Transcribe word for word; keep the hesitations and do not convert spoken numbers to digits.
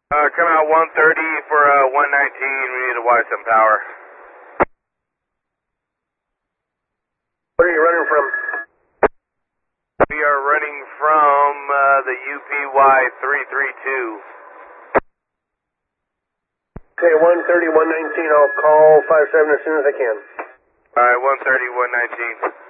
Uh, come out one thirty for uh, one nineteen. We need to watch some power. Where are you running from? We are running from uh, the U P Y three three two. Okay, one thirty, one nineteen. I'll call five seven as soon as I can. Alright, one thirty, one nineteen.